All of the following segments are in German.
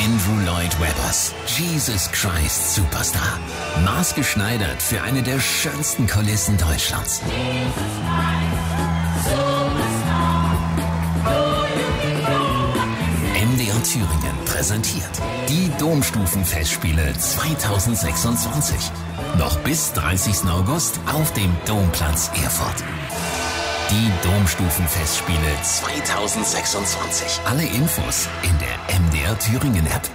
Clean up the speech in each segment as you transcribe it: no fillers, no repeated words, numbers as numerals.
Andrew Lloyd Webbers Jesus Christ Superstar. Maßgeschneidert für eine der schönsten Kulissen Deutschlands. MDR Thüringen präsentiert die Domstufenfestspiele 2026. Noch bis 30. August auf dem Domplatz Erfurt. Die Domstufenfestspiele 2026. Alle Infos in der MDR Thüringen App.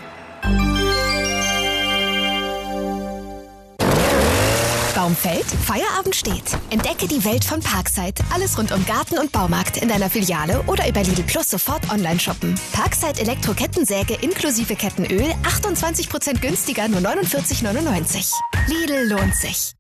Baum fällt, Feierabend steht. Entdecke die Welt von Parkside. Alles rund um Garten und Baumarkt in deiner Filiale oder über Lidl Plus sofort online shoppen. Parkside Elektro-Kettensäge inklusive Kettenöl 28% günstiger, nur 49,99. Lidl lohnt sich.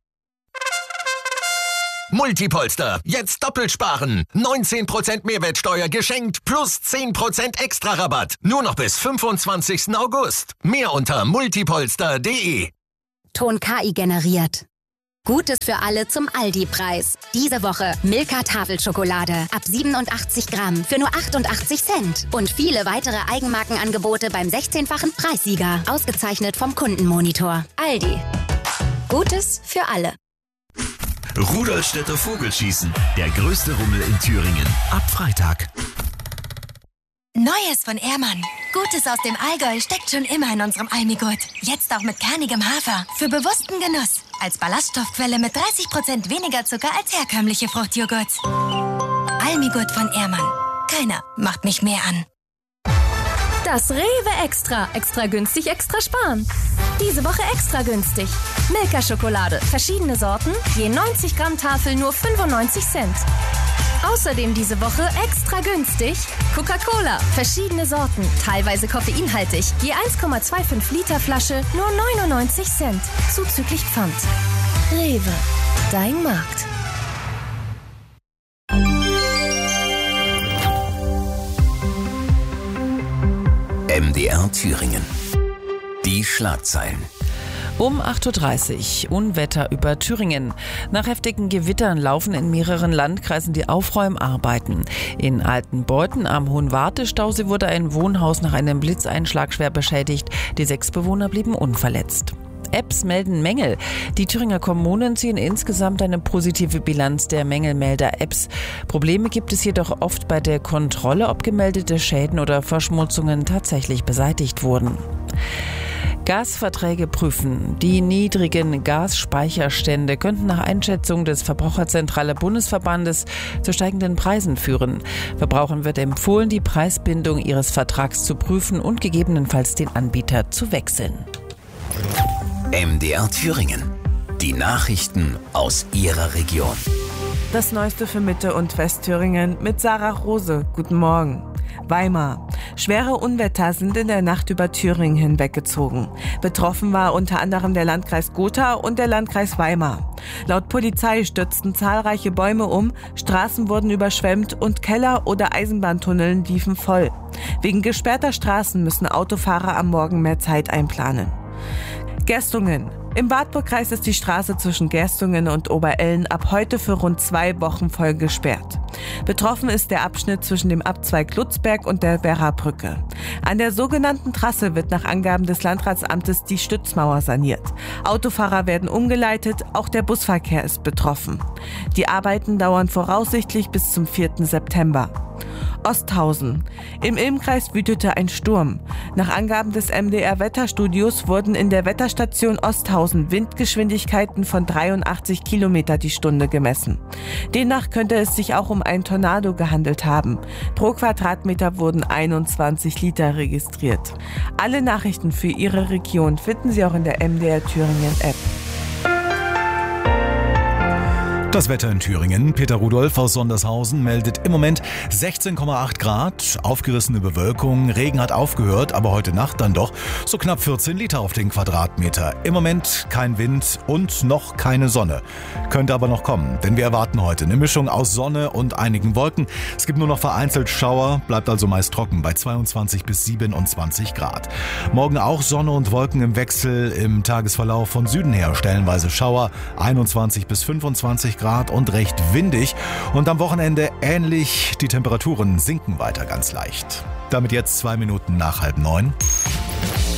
Multipolster, jetzt doppelt sparen. 19% Mehrwertsteuer geschenkt plus 10% extra Rabatt. Nur noch bis 25. August. Mehr unter multipolster.de. Ton KI generiert. Gutes für alle zum Aldi-Preis. Diese Woche Milka Tafelschokolade ab 87 Gramm für nur 88 Cent. Und viele weitere Eigenmarkenangebote beim 16-fachen Preissieger. Ausgezeichnet vom Kundenmonitor. Aldi. Gutes für alle. Rudolstädter Vogelschießen. Der größte Rummel in Thüringen. Ab Freitag. Neues von Ehrmann. Gutes aus dem Allgäu steckt schon immer in unserem Almigurt. Jetzt auch mit kernigem Hafer. Für bewussten Genuss. Als Ballaststoffquelle mit 30% weniger Zucker als herkömmliche Fruchtjoghurts. Almigurt von Ehrmann. Keiner macht mich mehr an. Das Rewe Extra. Extra günstig, extra sparen. Diese Woche extra günstig. Milka Schokolade. Verschiedene Sorten. Je 90 Gramm Tafel nur 95 Cent. Außerdem diese Woche extra günstig Coca-Cola. Verschiedene Sorten. Teilweise koffeinhaltig. Je 1,25 Liter Flasche nur 99 Cent. Zuzüglich Pfand. Rewe. Dein Markt. MDR Thüringen. Die Schlagzeilen. Um 8.30 Uhr Unwetter über Thüringen. Nach heftigen Gewittern laufen in mehreren Landkreisen die Aufräumarbeiten. In Altenbeuthen am Hohenwarte-Stausee wurde ein Wohnhaus nach einem Blitzeinschlag schwer beschädigt. Die 6 Bewohner blieben unverletzt. Apps melden Mängel. Die Thüringer Kommunen ziehen insgesamt eine positive Bilanz der Mängelmelder-Apps. Probleme gibt es jedoch oft bei der Kontrolle, ob gemeldete Schäden oder Verschmutzungen tatsächlich beseitigt wurden. Gasverträge prüfen. Die niedrigen Gasspeicherstände könnten nach Einschätzung des Verbraucherzentrale Bundesverbandes zu steigenden Preisen führen. Verbrauchern wird empfohlen, die Preisbindung ihres Vertrags zu prüfen und gegebenenfalls den Anbieter zu wechseln. MDR Thüringen. Die Nachrichten aus Ihrer Region. Das Neueste für Mitte- und Westthüringen mit Sarah Rose. Guten Morgen. Weimar. Schwere Unwetter sind in der Nacht über Thüringen hinweggezogen. Betroffen war unter anderem der Landkreis Gotha und der Landkreis Weimar. Laut Polizei stürzten zahlreiche Bäume um, Straßen wurden überschwemmt und Keller- oder Eisenbahntunneln liefen voll. Wegen gesperrter Straßen müssen Autofahrer am Morgen mehr Zeit einplanen. Gerstungen. Im Wartburgkreis ist die Straße zwischen Gerstungen und Oberellen ab heute für rund 2 Wochen voll gesperrt. Betroffen ist der Abschnitt zwischen dem Abzweig Lutzberg und der Werrabrücke. An der sogenannten Trasse wird nach Angaben des Landratsamtes die Stützmauer saniert. Autofahrer werden umgeleitet, auch der Busverkehr ist betroffen. Die Arbeiten dauern voraussichtlich bis zum 4. September. Osthausen. Im Ilmkreis wütete ein Sturm. Nach Angaben des MDR-Wetterstudios wurden in der Wetterstation Osthausen Windgeschwindigkeiten von 83 Kilometer die Stunde gemessen. Demnach könnte es sich auch um einen Tornado gehandelt haben. Pro Quadratmeter wurden 21 Liter registriert. Alle Nachrichten für Ihre Region finden Sie auch in der MDR Thüringen App. Das Wetter in Thüringen. Peter Rudolph aus Sondershausen meldet im Moment 16,8 Grad, aufgerissene Bewölkung, Regen hat aufgehört, aber heute Nacht dann doch so knapp 14 Liter auf den Quadratmeter. Im Moment kein Wind und noch keine Sonne. Könnte aber noch kommen, denn wir erwarten heute eine Mischung aus Sonne und einigen Wolken. Es gibt nur noch vereinzelt Schauer, bleibt also meist trocken bei 22 bis 27 Grad. Morgen auch Sonne und Wolken im Wechsel, im Tagesverlauf von Süden her stellenweise Schauer, 21 bis 25 Grad und recht windig. Und am Wochenende ähnlich, die Temperaturen sinken weiter ganz leicht. Damit jetzt 2 Minuten nach 8:30.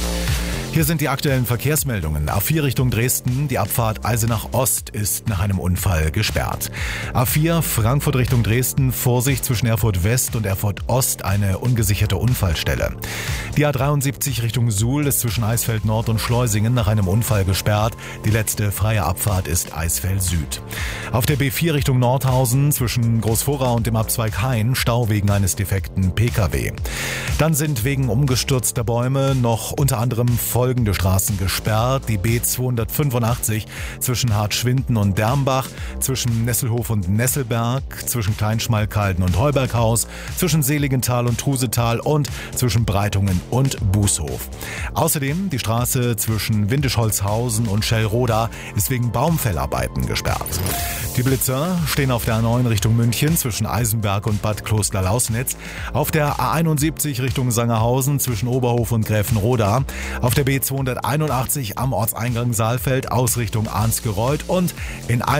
Hier sind die aktuellen Verkehrsmeldungen. A4 Richtung Dresden, die Abfahrt Eisenach Ost ist nach einem Unfall gesperrt. A4 Frankfurt Richtung Dresden, Vorsicht zwischen Erfurt West und Erfurt Ost, eine ungesicherte Unfallstelle. Die A73 Richtung Suhl ist zwischen Eisfeld Nord und Schleusingen nach einem Unfall gesperrt. Die letzte freie Abfahrt ist Eisfeld Süd. Auf der B4 Richtung Nordhausen zwischen Großvorau und dem Abzweig Hain Stau wegen eines defekten Pkw. Dann sind wegen umgestürzter Bäume noch unter anderem folgende Straßen gesperrt. Die B285 zwischen Hartschwinden und Dermbach, zwischen Nesselhof und Nesselberg, zwischen Kleinschmalkalden und Heuberghaus, zwischen Seligenthal und Trusetal und zwischen Breitungen und Bußhof. Außerdem die Straße zwischen Windischholzhausen und Schellroda ist wegen Baumfellarbeiten gesperrt. Die Blitzer stehen auf der A9 Richtung München zwischen Eisenberg und Bad Kloster-Lausnitz, auf der A71 Richtung Sangerhausen zwischen Oberhof und Gräfenroda, auf der B281 am Ortseingang Saalfeld Ausrichtung Arnsgereuth und in